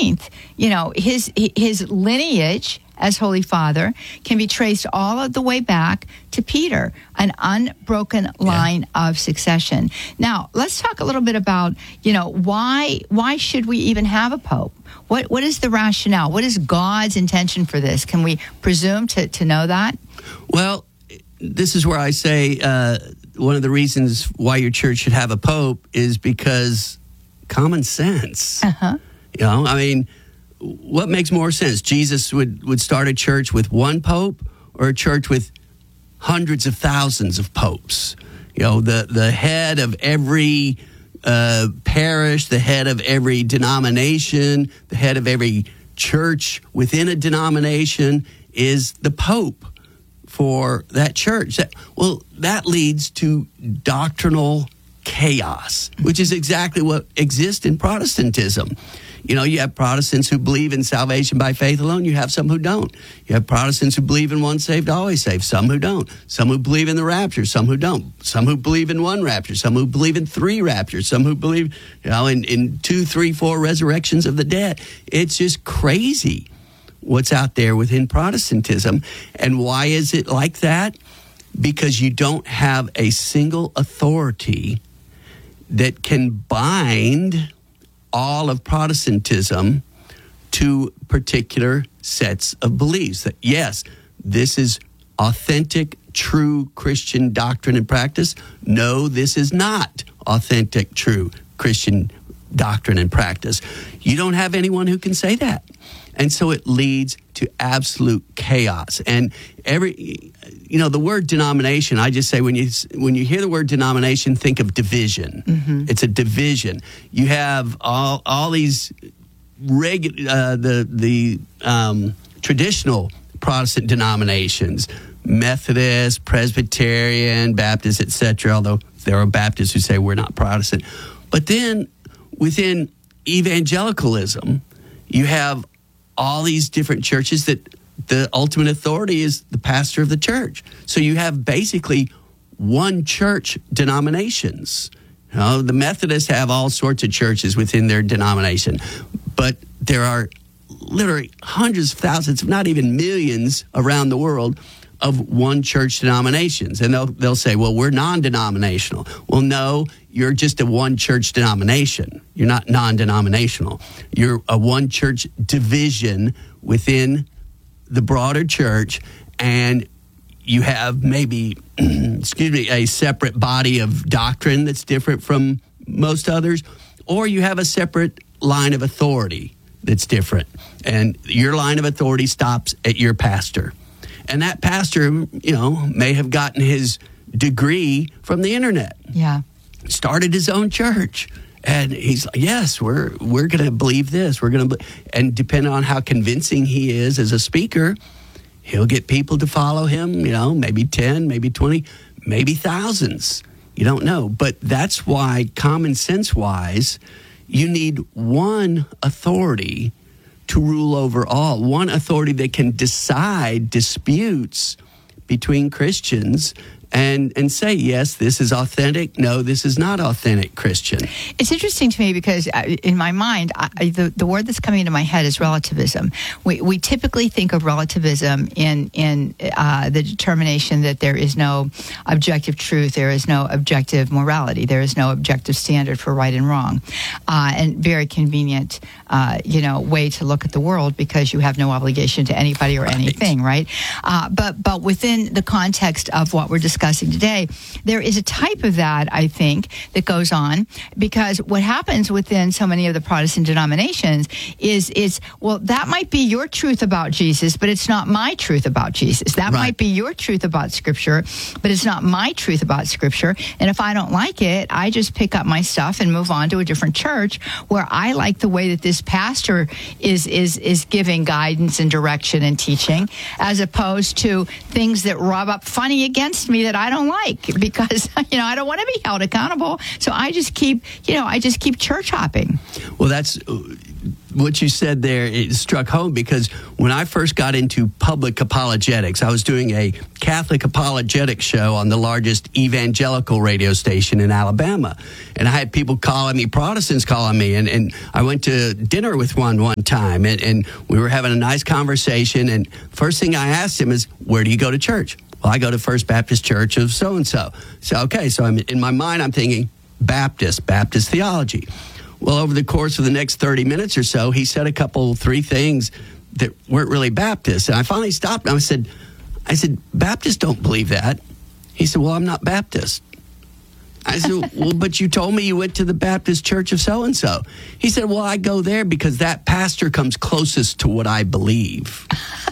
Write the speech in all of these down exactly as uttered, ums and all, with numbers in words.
fifteenth, you know, his his lineage as Holy Father can be traced all of the way back to Peter, an unbroken line yeah. of succession. Now, let's talk a little bit about, you know, why why should we even have a pope? What what is the rationale? What is God's intention for this? Can we presume to, to know that? Well, this is where I say uh, one of the reasons why your church should have a pope is because common sense. Uh-huh. You know, I mean, what makes more sense? Jesus would, would start a church with one pope or a church with hundreds of thousands of popes? You know, the, the head of every uh, parish, the head of every denomination, the head of every church within a denomination is the pope for that church. That, well, that leads to doctrinal chaos, which is exactly what exists in Protestantism. You know, you have Protestants who believe in salvation by faith alone. You have some who don't. You have Protestants who believe in once saved, always saved. Some who don't. Some who believe in the rapture. Some who don't. Some who believe in one rapture. Some who believe in three raptures. Some who believe, you know, in, in two, three, four resurrections of the dead. It's just crazy what's out there within Protestantism. And why is it like that? Because you don't have a single authority that can bind all of Protestantism to particular sets of beliefs. That, yes, this is authentic, true Christian doctrine and practice. No, this is not authentic, true Christian doctrine and practice. You don't have anyone who can say that. And so it leads to absolute chaos. And every, you know, the word denomination, I just say when you when you hear the word denomination, think of division. Mm-hmm. It's a division. You have all all these regu- uh, the the um, traditional Protestant denominations, Methodist, Presbyterian, Baptist, et cetera. Although there are Baptists who say we're not Protestant, but then within evangelicalism, you have all these different churches that the ultimate authority is the pastor of the church. So you have basically one church denominations. You know, the Methodists have all sorts of churches within their denomination, but there are literally hundreds of thousands, if not even millions around the world of one church denominations. And they'll, they'll say, well, we're non-denominational. Well, no, you're just a one church denomination. You're not non-denominational. You're a one church division within the broader church, and you have maybe, excuse me, a separate body of doctrine that's different from most others, or you have a separate line of authority that's different. And your line of authority stops at your pastor. And that pastor, you know, may have gotten his degree from the internet. Yeah. Started his own church. And he's like, yes, we're we're going to believe this. We're going to, and depending on how convincing he is as a speaker, he'll get people to follow him, you know, maybe ten, maybe twenty, maybe thousands. You don't know. But that's why, common sense wise, you need one authority to rule over all, one authority that can decide disputes between Christians and and say, yes, this is authentic. No, this is not authentic Christian. It's interesting to me because in my mind, I, the, the word that's coming into my head is relativism. We we typically think of relativism in, in uh, the determination that there is no objective truth, there is no objective morality, there is no objective standard for right and wrong, uh, and very convenient, uh, you know, way to look at the world because you have no obligation to anybody or right. anything, right? Uh, but but within the context of what we're discussing today, there is a type of that, I think, that goes on because what happens within so many of the Protestant denominations is, is well, that might be your truth about Jesus, but it's not my truth about Jesus. That right. might be your truth about Scripture, but it's not my truth about Scripture. And if I don't like it, I just pick up my stuff and move on to a different church where I like the way that this pastor is is is giving guidance and direction and teaching, as opposed to things that rub up funny against me that I don't like because, you know, I don't want to be held accountable. So I just keep, you know, I just keep church hopping. Well, that's what you said there, it struck home because when I first got into public apologetics, I was doing a Catholic apologetics show on the largest evangelical radio station in Alabama. And I had people calling me, Protestants calling me, and, and I went to dinner with one one time, and, and we were having a nice conversation. And first thing I asked him is, where do you go to church? Well, I go to First Baptist Church of so-and-so. So, okay, so I'm in my mind, I'm thinking, Baptist, Baptist theology. Well, over the course of the next thirty minutes or so, he said a couple, three things that weren't really Baptist. And I finally stopped and I said, I said, Baptists don't believe that. He said, well, I'm not Baptist. I said, well, but you told me you went to the Baptist Church of so-and-so. He said, well, I go there because that pastor comes closest to what I believe.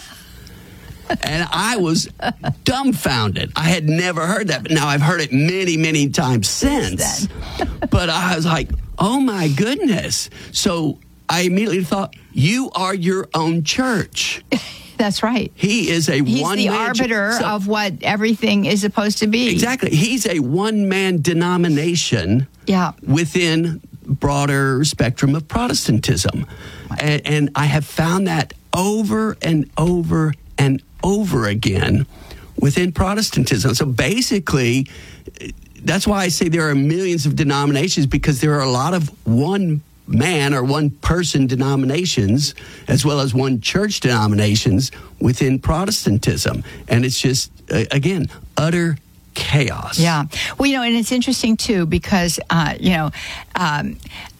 And I was dumbfounded. I had never heard that. But now I've heard it many, many times since. But I was like, oh, my goodness. So I immediately thought, you are your own church. That's right. He is a He's one-man... He's the arbiter so, of what everything is supposed to be. Exactly. He's a one-man denomination yeah. within broader spectrum of Protestantism. And, and I have found that over and over and over again within Protestantism. So basically, that's why I say there are millions of denominations, because there are a lot of one man or one person denominations as well as one church denominations within Protestantism. And it's just, uh, again, utter chaos. Yeah. Well, you know, and it's interesting, too, because, uh, you know, um,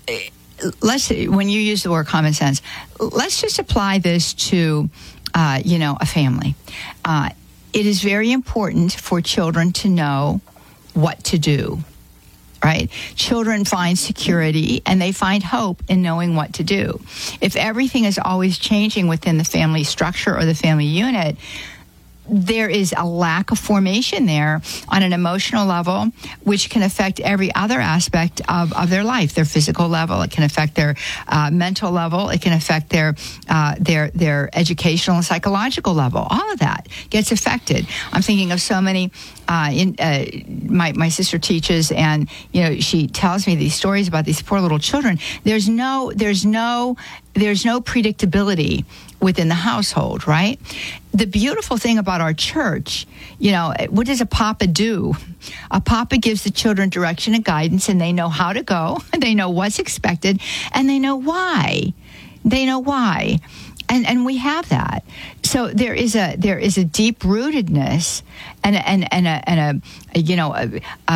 let's, when you use the word common sense, let's just apply this to, uh, you know, a family. Uh, it is very important for children to know what to do. Right? Children find security and they find hope in knowing what to do. If everything is always changing within the family structure or the family unit, there is a lack of formation there on an emotional level, which can affect every other aspect of, of their life, their physical level. It can affect their uh, mental level. It can affect their uh, their their educational and psychological level. All of that gets affected. I'm thinking of so many. Uh, in, uh, my my sister teaches, and you know she tells me these stories about these poor little children. There's no there's no there's no predictability within the household, right? The beautiful thing about our church, you know, what does a papa do? A papa gives the children direction and guidance, and they know how to go, and they know what's expected, and they know why. They know why. And and we have that. So there is a there is a deep rootedness and a, and and a, and a, a you know a, a,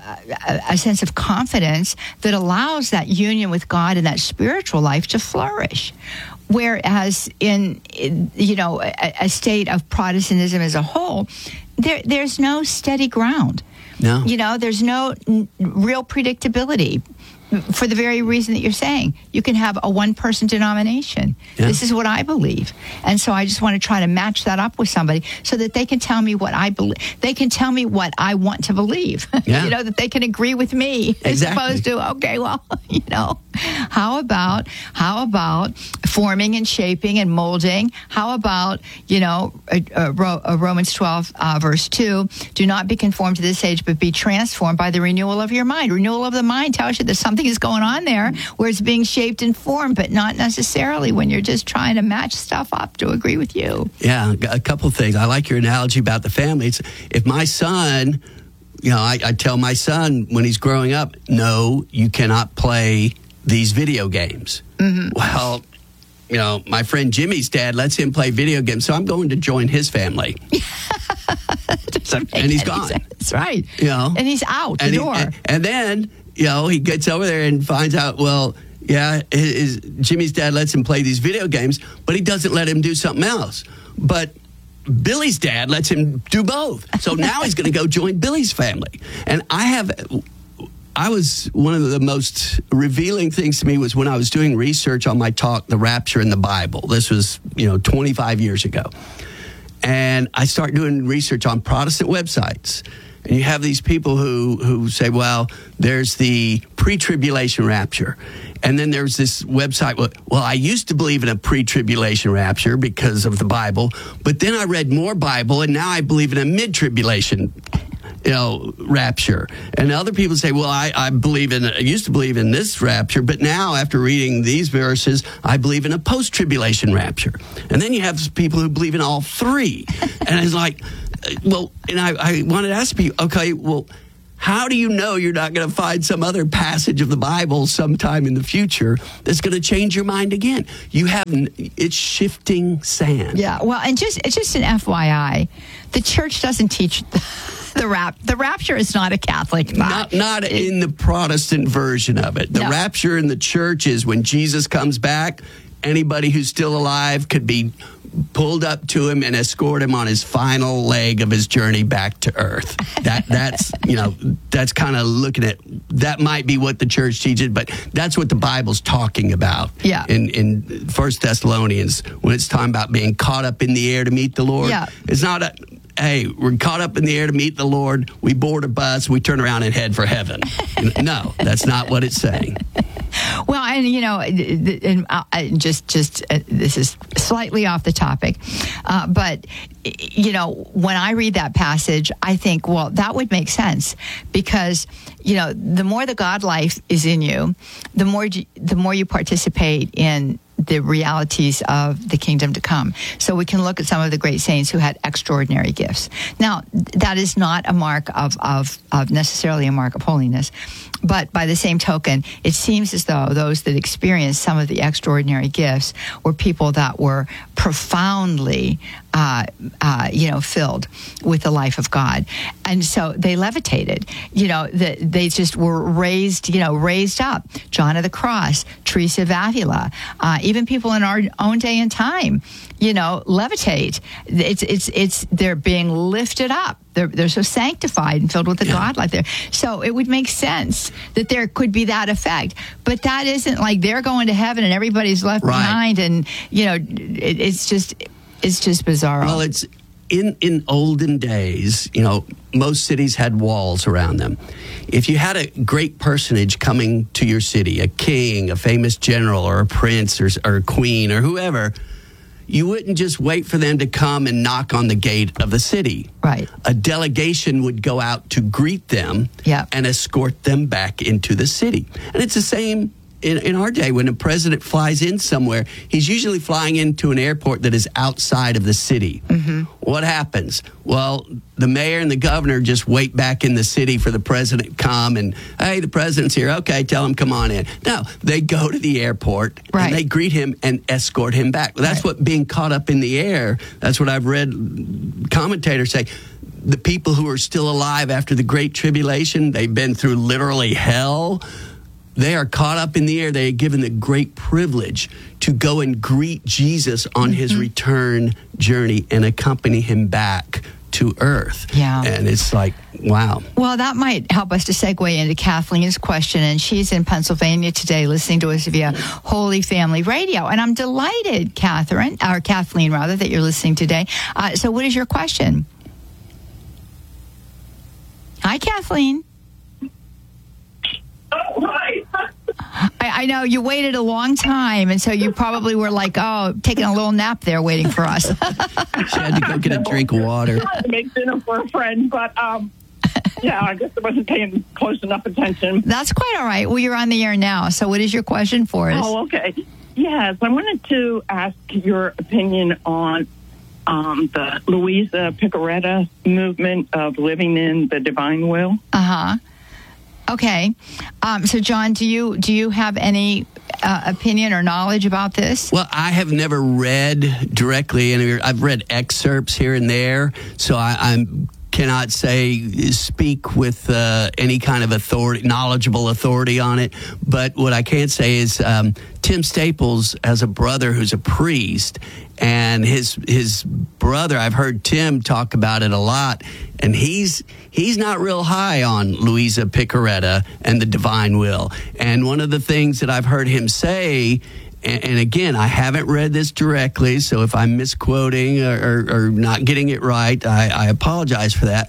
a, a sense of confidence that allows that union with God and that spiritual life to flourish. Whereas in, in you know a, a state of Protestantism as a whole, there there's no steady ground. No, you know there's no n- real predictability. For the very reason that you're saying, you can have a one-person denomination. Yeah. This is what I believe, and so I just want to try to match that up with somebody so that they can tell me what I believe. They can tell me what I want to believe. Yeah. You know, that they can agree with me exactly. as opposed to, okay, well, you know, how about how about forming and shaping and molding? How about you know, uh, uh, uh, Romans twelve uh, verse two? Do not be conformed to this age, but be transformed by the renewal of your mind. Renewal of the mind tells you there's something is going on there where it's being shaped and formed, but not necessarily when you're just trying to match stuff up to agree with you. Yeah, a couple of things. I like your analogy about the family. It's, if my son, you know, I, I tell my son when he's growing up, no, you cannot play these video games. Mm-hmm. Well, you know, my friend Jimmy's dad lets him play video games, so I'm going to join his family. And he's gone. That's right. You know, and he's out the and door. He, and, and then, you know, he gets over there and finds out, well, yeah, his, Jimmy's dad lets him play these video games, but he doesn't let him do something else. But Billy's dad lets him do both. So now he's going to go join Billy's family. And I have, I was, one of the most revealing things to me was when I was doing research on my talk, The Rapture in the Bible. This was, you know, twenty-five years ago. And I start doing research on Protestant websites. And you have these people who, who say, well, there's the pre-tribulation rapture. And then there's this website, well, well, I used to believe in a pre-tribulation rapture because of the Bible, but then I read more Bible, and now I believe in a mid-tribulation. you know, rapture. And other people say, well, I, I believe in, I used to believe in this rapture, but now after reading these verses, I believe in a post-tribulation rapture. And then you have people who believe in all three. And it's like, well, and I, I wanted to ask you, okay, well, how do you know you're not going to find some other passage of the Bible sometime in the future that's going to change your mind again? You have, it's shifting sand. Yeah, well, and just it's just an F Y I, the church doesn't teach the rap. The rapture is not a Catholic thought. Not, not in the Protestant version of it. The No. rapture in the church is when Jesus comes back. Anybody who's still alive could be pulled up to him and escort him on his final leg of his journey back to earth. That that's you know that's kind of looking at, that might be what the church teaches, but that's what the Bible's talking about. Yeah. In in First Thessalonians, when it's talking about being caught up in the air to meet the Lord. Yeah. It's not a, hey, we're caught up in the air to meet the Lord. We board a bus, we turn around and head for heaven. No, that's not what it's saying. Well, and you know, and uh, just just uh, this is slightly off the topic, uh, but you know, when I read that passage, I think, well, that would make sense, because you know, the more the God life is in you, the more you, the more you participate in the realities of the kingdom to come. So we can look at some of the great saints who had extraordinary gifts. Now, that is not a mark of, of, of necessarily a mark of holiness, but by the same token, it seems as though those that experienced some of the extraordinary gifts were people that were profoundly Uh, uh, you know, filled with the life of God. And so they levitated, you know, the, they just were raised, you know, raised up. John of the Cross, Teresa of Avila, uh, even people in our own day and time, you know, levitate. It's, it's, it's, they're being lifted up. They're, they're so sanctified and filled with the Yeah. God life there. So it would make sense that there could be that effect. But that isn't like they're going to heaven and everybody's left Right. behind. And, you know, it, it's just... It's just bizarre. Well, it's in, in olden days, you know, most cities had walls around them. If you had a great personage coming to your city, a king, a famous general, or a prince, or, or a queen, or whoever, you wouldn't just wait for them to come and knock on the gate of the city. Right. A delegation would go out to greet them Yeah. and escort them back into the city. And it's the same In, in our day. When a president flies in somewhere, he's usually flying into an airport that is outside of the city. Mm-hmm. What happens? Well, the mayor and the governor just wait back in the city for the president to come and, hey, the president's here. Okay, tell him come on in. No, they go to the airport Right. and they greet him and escort him back. That's Right. what being caught up in the air, that's what I've read commentators say. The people who are still alive after the Great Tribulation, they've been through literally hell. They are caught up in the air. They are given the great privilege to go and greet Jesus on mm-hmm. his return journey and accompany him back to earth. Yeah. And it's like, wow. Well, that might help us to segue into Kathleen's question. And she's in Pennsylvania today listening to us via Holy Family Radio. And I'm delighted, Catherine, or Kathleen, rather, that you're listening today. Uh, so what is your question? Hi, Kathleen. Oh, hi. I, I know you waited a long time, and so you probably were like, oh, taking a little nap there waiting for us. She had to go get a drink of water. I had to make dinner for a friend, but um, yeah, I guess I wasn't paying close enough attention. That's quite all right. Well, you're on the air now, so what is your question for us? Oh, okay. Yes, I wanted to ask your opinion on um, the Louisa Picaretta movement of living in the divine will. Uh-huh. Okay. Um, so, John, do you do you have any uh, opinion or knowledge about this? Well, I have never read directly, and I've read excerpts here and there, so I I'm, cannot say, speak with uh, any kind of authority, knowledgeable authority on it. But what I can say is um, Tim Staples has a brother who's a priest, and his his brother, I've heard Tim talk about it a lot, and he's he's not real high on Louisa Picaretta and the divine will. And one of the things that I've heard him say, and, and again, I haven't read this directly, so if I'm misquoting or, or, or not getting it right, I, I apologize for that.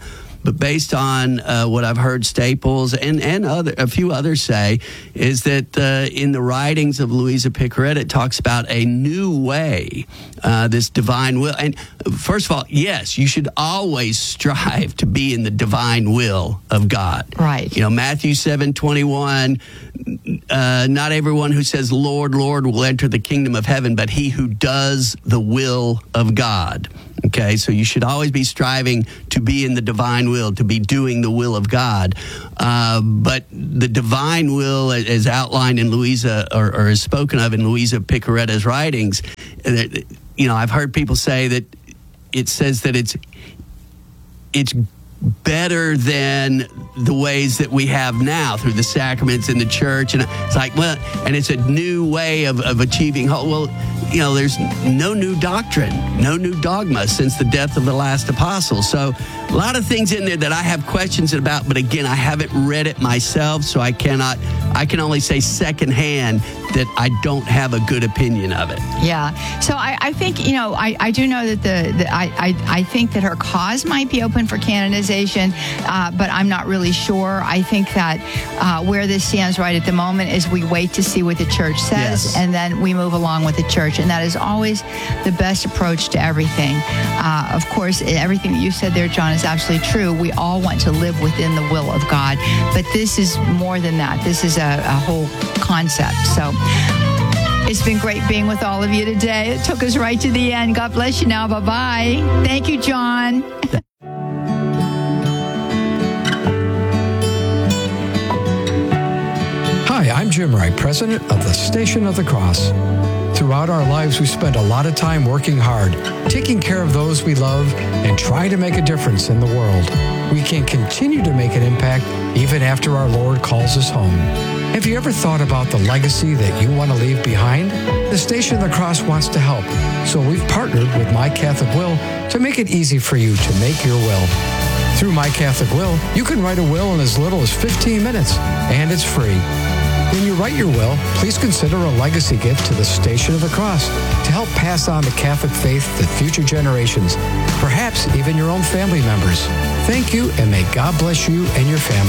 but based on uh, what I've heard Staples and, and other, a few others say, is that uh, in the writings of Louisa Picaretta, it talks about a new way, uh, this divine will. And first of all, yes, you should always strive to be in the divine will of God. Right. You know, Matthew seven twenty-one, uh, not everyone who says, Lord, Lord, will enter the kingdom of heaven, but he who does the will of God. Okay, so you should always be striving to be in the divine will, to be doing the will of God. Uh, but the divine will, as outlined in Louisa, or, or is spoken of in Louisa Picaretta's writings, you know, I've heard people say that it says that it's it's better than the ways that we have now through the sacraments in the church. And it's like, well, and it's a new way of, of achieving hope. Well, you know, there's no new doctrine, no new dogma since the death of the last apostle. So a lot of things in there that I have questions about, but again, I haven't read it myself, so I cannot, I can only say secondhand that I don't have a good opinion of it. Yeah. So I, I think, you know, I, I do know that the, the I, I, I think that her cause might be open for canonization, uh, but I'm not really sure. I think that uh, where this stands right at the moment is we wait to see what the church says, yes. and then we move along with the church. And that is always the best approach to everything. Uh, of course, everything that you said there, John, is absolutely true. We all want to live within the will of God, but this is more than that. This is a, a whole concept. So it's been great being with all of you today. It took us right to the end. God bless you now. Bye-bye. Thank you, John. Hi, I'm Jim Wright, president of the Station of the Cross. Throughout our lives, we spend a lot of time working hard, taking care of those we love, and trying to make a difference in the world. We can continue to make an impact even after our Lord calls us home. Have you ever thought about the legacy that you want to leave behind? The Station of the Cross wants to help, so we've partnered with My Catholic Will to make it easy for you to make your will. Through My Catholic Will, you can write a will in as little as fifteen minutes, and it's free. When you write your will, please consider a legacy gift to the Station of the Cross to help pass on the Catholic faith to future generations, perhaps even your own family members. Thank you, and may God bless you and your family.